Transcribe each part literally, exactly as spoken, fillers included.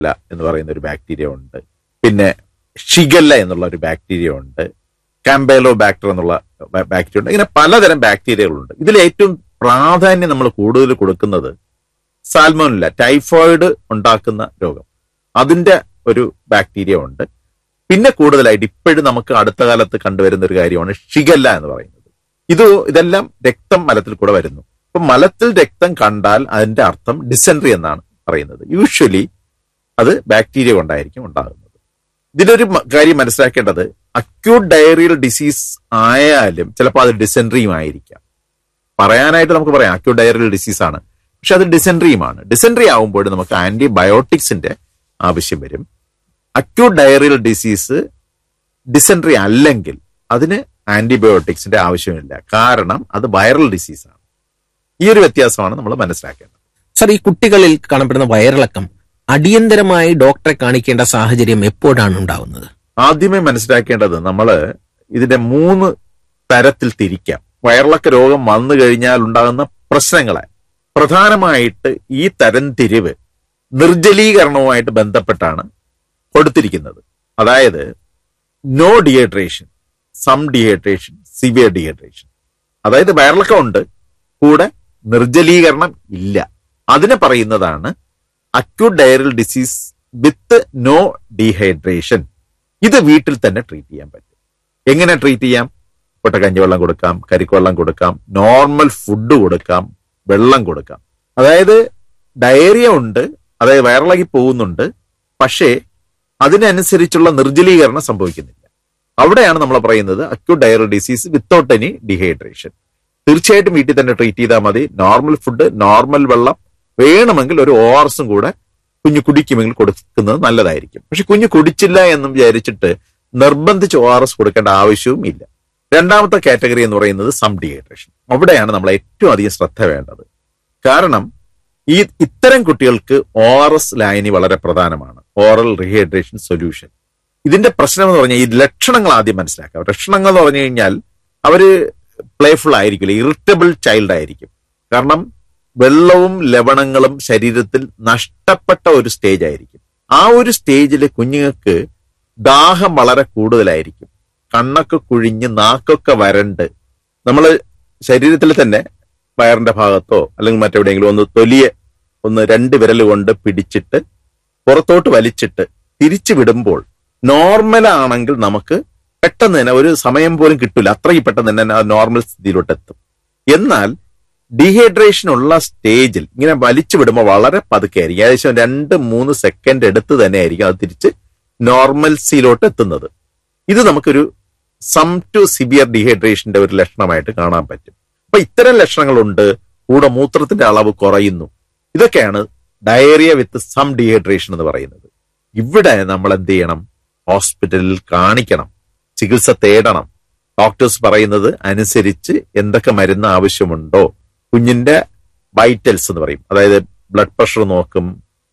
എന്ന് പറയുന്ന ഒരു ബാക്ടീരിയ ഉണ്ട്. പിന്നെ ഷിഗല്ല എന്നുള്ള ഒരു ബാക്ടീരിയ ഉണ്ട്. കാമ്പേലോ ബാക്ടർ എന്നുള്ള ബാക്ടീരിയ ഉണ്ട്. ഇങ്ങനെ പലതരം ബാക്ടീരിയകളുണ്ട്. ഇതിൽ ഏറ്റവും പ്രാധാന്യം നമ്മൾ കൂടുതൽ കൊടുക്കുന്നത് സാൽമോനെല്ല, ടൈഫോയിഡ് ഉണ്ടാക്കുന്ന രോഗം, അതിന്റെ ഒരു ബാക്ടീരിയ ഉണ്ട്. പിന്നെ കൂടുതലായിട്ട് ഇപ്പോഴും നമുക്ക് അടുത്ത കാലത്ത് കണ്ടുവരുന്ന ഒരു കാര്യമാണ് ഷിഗല്ല എന്ന് പറയുന്നത്. ഇത് ഇതെല്ലാം രക്തം മലത്തിൽ കൂടെ വരുന്നു. അപ്പൊ മലത്തിൽ രക്തം കണ്ടാൽ അതിന്റെ അർത്ഥം ഡിസെൻട്രി എന്നാണ് പറയുന്നത്. യൂഷ്വലി അത് ബാക്ടീരിയ കൊണ്ടായിരിക്കും ഉണ്ടാകുന്നത്. ഇതിലൊരു കാര്യം മനസ്സിലാക്കേണ്ടത്, അക്യൂട്ട് ഡയറിയൽ ഡിസീസ് ആയാലും ചിലപ്പോൾ അത് ഡിസെൻട്രിയും ആയിരിക്കാം. പറയാനായിട്ട് നമുക്ക് പറയാം അക്യൂട്ട് ഡയറിയൽ ഡിസീസ് ആണ്, പക്ഷെ അത് ഡിസെൻട്രിയുമാണ്. ഡിസെൻട്രി ആവുമ്പോൾ നമുക്ക് ആന്റിബയോട്ടിക്സിന്റെ ആവശ്യം വരും. അക്യൂട്ട് ഡയറിയൽ ഡിസീസ് ഡിസെൻട്രി അല്ലെങ്കിൽ അതിന് ആന്റിബയോട്ടിക്സിന്റെ ആവശ്യമില്ല, കാരണം അത് വൈറൽ ഡിസീസാണ്. ഈ ഒരു വ്യത്യാസമാണ് നമ്മൾ മനസ്സിലാക്കേണ്ടത്. സർ, ഈ കുട്ടികളിൽ കാണപ്പെടുന്ന വയറിളക്കം അടിയന്തരമായി ഡോക്ടറെ കാണിക്കേണ്ട സാഹചര്യം എപ്പോഴാണ് ഉണ്ടാവുന്നത്? ആദ്യമേ മനസ്സിലാക്കേണ്ടത്, നമ്മൾ ഇതിന്റെ മൂന്ന് തരത്തിൽ തിരിക്കാം. വയറിളക്ക രോഗം വന്നു കഴിഞ്ഞാൽ ഉണ്ടാകുന്ന പ്രശ്നങ്ങളെ പ്രധാനമായിട്ട് ഈ തരംതിരിവ് നിർജ്ജലീകരണവുമായിട്ട് ബന്ധപ്പെട്ടാണ് കൊടുത്തിരിക്കുന്നത്. അതായത് no dehydration, some dehydration, severe dehydration. അതായത് വയറിളക്കം ഉണ്ട്, കൂടെ നിർജ്ജലീകരണം ഇല്ല. അതിനെ പറയുന്നതാണ് acute diarrhoeal disease with no dehydration. ഇത് വീട്ടിൽ തന്നെ ട്രീറ്റ് ചെയ്യാൻ പറ്റും. എങ്ങനെ ട്രീറ്റ് ചെയ്യാം? പൊട്ട കഞ്ഞിവെള്ളം കൊടുക്കാം, കരിക്കുവെള്ളം കൊടുക്കാം, നോർമൽ ഫുഡ് കൊടുക്കാം, വെള്ളം കൊടുക്കാം. അതായത് ഡയറിയ ഉണ്ട്, അതായത് വയറിളകി പോകുന്നുണ്ട്, പക്ഷേ അതിനനുസരിച്ചുള്ള നിർജ്ജലീകരണം സംഭവിക്കുന്നില്ല. അവിടെയാണ് നമ്മൾ പറയുന്നത് acute diarrhoeal disease without any dehydration. തീർച്ചയായിട്ടും വീട്ടിൽ തന്നെ ട്രീറ്റ് ചെയ്താൽ മതി. നോർമൽ ഫുഡ്, നോർമൽ വെള്ളം, വേണമെങ്കിൽ ഒരു ഒ ആർ എസും കൂടെ കുഞ്ഞു കുടിക്കുമെങ്കിൽ കൊടുക്കുന്നത് നല്ലതായിരിക്കും. പക്ഷെ കുഞ്ഞു കുടിച്ചില്ല എന്നും വിചാരിച്ചിട്ട് നിർബന്ധിച്ച് ഒ ആർ എസ് കൊടുക്കേണ്ട ആവശ്യവും ഇല്ല. രണ്ടാമത്തെ കാറ്റഗറി എന്ന് പറയുന്നത് സം ഡീഹൈഡ്രേഷൻ. അവിടെയാണ് നമ്മൾ ഏറ്റവും അധികം ശ്രദ്ധ വേണ്ടത്. കാരണം ഈ ഇത്തരം കുട്ടികൾക്ക് ഒ ആർ എസ് ലായനി വളരെ പ്രധാനമാണ്, ഓറൽ റീഹൈഡ്രേഷൻ സൊല്യൂഷൻ. ഇതിന്റെ പ്രശ്നം എന്ന് പറഞ്ഞാൽ ഈ ലക്ഷണങ്ങൾ ആദ്യം മനസ്സിലാക്കാം. ലക്ഷണങ്ങൾ എന്ന് പറഞ്ഞു കഴിഞ്ഞാൽ അവര് പ്ലേഫുൾ ആയിരിക്കില്ല, ഇറിറ്റബിൾ ചൈൽഡ് ആയിരിക്കും. കാരണം വെള്ളവും ലവണങ്ങളും ശരീരത്തിൽ നഷ്ടപ്പെട്ട ഒരു സ്റ്റേജ് ആയിരിക്കും. ആ ഒരു സ്റ്റേജിൽ കുഞ്ഞുങ്ങൾക്ക് ദാഹം വളരെ കൂടുതലായിരിക്കും. കണ്ണൊക്കെ കുഴിഞ്ഞ് നാക്കൊക്കെ വരണ്ട്, നമ്മൾ ശരീരത്തിൽ തന്നെ വയറിന്റെ ഭാഗത്തോ അല്ലെങ്കിൽ മറ്റെവിടെയെങ്കിലും ഒന്ന് തൊലിയെ ഒന്ന് രണ്ട് വിരൽ കൊണ്ട് പിടിച്ചിട്ട് പുറത്തോട്ട് വലിച്ചിട്ട് തിരിച്ചു വിടുമ്പോൾ നോർമൽ ആണെങ്കിൽ നമുക്ക് പെട്ടെന്ന് തന്നെ ഒരു സമയം പോലും കിട്ടില്ല, അത്രയും പെട്ടെന്ന് തന്നെ നോർമൽ സ്ഥിതിയിലോട്ട് എത്തും. എന്നാൽ ഡീഹൈഡ്രേഷൻ ഉള്ള സ്റ്റേജിൽ ഇങ്ങനെ വലിച്ചു വിടുമ്പോൾ വളരെ പതുക്കെ ആയിരിക്കും, ഏകദേശം രണ്ട് മൂന്ന് സെക്കൻഡ് എടുത്ത് തന്നെ ആയിരിക്കും അത് തിരിച്ച് നോർമൽസിയിലോട്ട് എത്തുന്നത്. ഇത് നമുക്കൊരു സം ടു സിവിയർ ഡീഹൈഡ്രേഷന്റെ ഒരു ലക്ഷണമായിട്ട് കാണാൻ പറ്റും. അപ്പൊ ഇത്തരം ലക്ഷണങ്ങളുണ്ട്, കൂടെ മൂത്രത്തിന്റെ അളവ് കുറയുന്നു. ഇതൊക്കെയാണ് ഡയറിയ വിത്ത് സം ഡീഹൈഡ്രേഷൻ എന്ന് പറയുന്നത്. ഇവിടെ നമ്മൾ എന്ത് ചെയ്യണം? ഹോസ്പിറ്റലിൽ കാണിക്കണം, ചികിത്സ തേടണം. ഡോക്ടേഴ്സ് പറയുന്നത് അനുസരിച്ച് എന്തൊക്കെ മരുന്ന് ആവശ്യമുണ്ടോ, കുഞ്ഞിന്റെ വൈറ്റൽസ് എന്ന് പറയും, അതായത് ബ്ലഡ് പ്രഷർ നോക്കും,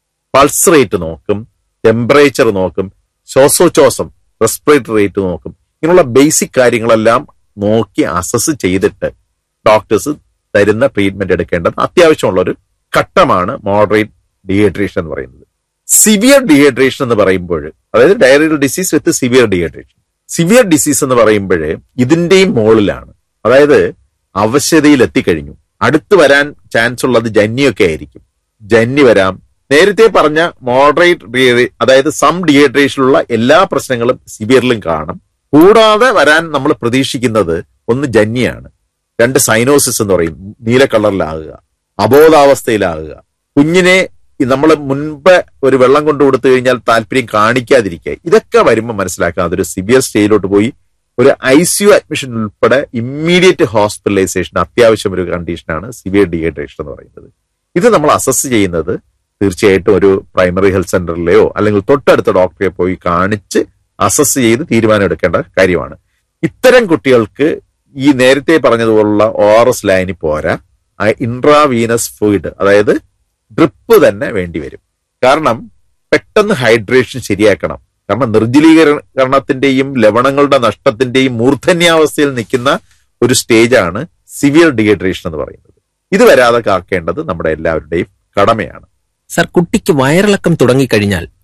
പൾസ് റേറ്റ് നോക്കും, ടെമ്പറേച്ചർ നോക്കും, ശ്വാസോച്ഛ്വാസം റെസ്പിറേറ്ററി റേറ്റ് നോക്കും. ഇങ്ങനെയുള്ള ബേസിക് കാര്യങ്ങളെല്ലാം നോക്കി അസസ് ചെയ്തിട്ട് ഡോക്ടേഴ്സ് തരുന്ന ട്രീറ്റ്മെന്റ് എടുക്കേണ്ടത് അത്യാവശ്യമുള്ള ഒരു ഘട്ടമാണ് മോഡറേറ്റ് ഡീഹൈഡ്രേഷൻ എന്ന് പറയുന്നത്. സിവിയർ ഡീഹൈഡ്രേഷൻ എന്ന് പറയുമ്പോൾ, അതായത് ഡയറിയൽ ഡിസീസ് വിത്ത് സിവിയർ ഡീഹൈഡ്രേഷൻ. സിവിയർ ഡിസീസ് എന്ന് പറയുമ്പോൾ ഇതിന്റെയും മുകളിലാണ്, അതായത് അവശതയിൽ എത്തിക്കഴിഞ്ഞു. അടുത്ത് വരാൻ ചാൻസ് ഉള്ളത് ജന്നിയൊക്കെ ആയിരിക്കും. ജന്നി വരാം. നേരത്തെ പറഞ്ഞ മോഡറേറ്റ് അതായത് സം ഡീഹൈഡ്രേഷനിലുള്ള എല്ലാ പ്രശ്നങ്ങളും സിവിയറിലും കാണും. കൂടാതെ വരാൻ നമ്മൾ പ്രതീക്ഷിക്കുന്നത് ഒന്ന് ജന്നിയാണ്, രണ്ട് സൈനോസിസ് എന്ന് പറയും, നീല കളറിലാകുക, അബോധാവസ്ഥയിലാകുക, കുഞ്ഞിനെ നമ്മൾ മുൻപ് ഒരു വെള്ളം കൊണ്ടു കൊടുത്തു കഴിഞ്ഞാൽ താല്പര്യം കാണിക്കാതിരിക്കുക. ഇതൊക്കെ വരുമ്പോൾ മനസ്സിലാക്കാം അതൊരു സിവിയർ സ്റ്റേജിലോട്ട് പോയി ഒരു ഐ സി യു അഡ്മിഷൻ ഉൾപ്പെടെ ഇമ്മീഡിയറ്റ് ഹോസ്പിറ്റലൈസേഷൻ അത്യാവശ്യം ഒരു കണ്ടീഷനാണ് സിവിയർ ഡീഹൈഡ്രേഷൻ എന്ന് പറയുന്നത്. ഇത് നമ്മൾ അസസ് ചെയ്യുന്നത് തീർച്ചയായിട്ടും ഒരു പ്രൈമറി ഹെൽത്ത് സെന്ററിലെയോ അല്ലെങ്കിൽ തൊട്ടടുത്ത ഡോക്ടറെ പോയി കാണിച്ച് അസസ് ചെയ്ത് തീരുമാനം എടുക്കേണ്ട കാര്യമാണ്. ഇത്തരം കുട്ടികൾക്ക് ഈ നേരത്തെ പറഞ്ഞതുപോലുള്ള ഒ ആർ എസ് ലൈനി പോരാ, ഇൻട്രാവീനസ് ഫ്ലൂയിഡ് അതായത് ഡ്രിപ്പ് തന്നെ വേണ്ടി വരും. കാരണം പെട്ടെന്ന് ഹൈഡ്രേഷൻ ശരിയാക്കണം. കാരണം നിർജ്ജലീകരണത്തിന്റെയും ലവണങ്ങളുടെ നഷ്ടത്തിന്റെയും മൂർധന്യാവസ്ഥയിൽ നിൽക്കുന്ന ഒരു സ്റ്റേജാണ് സിവിയർ ഡീഹൈഡ്രേഷൻ എന്ന് പറയുന്നത്. ഇത് വരാതെ കാക്കേണ്ടത് നമ്മുടെ എല്ലാവരുടെയും കടമയാണ്. സർ, കുട്ടിക്ക് വയറിളക്കം തുടങ്ങിക്കഴിഞ്ഞാൽ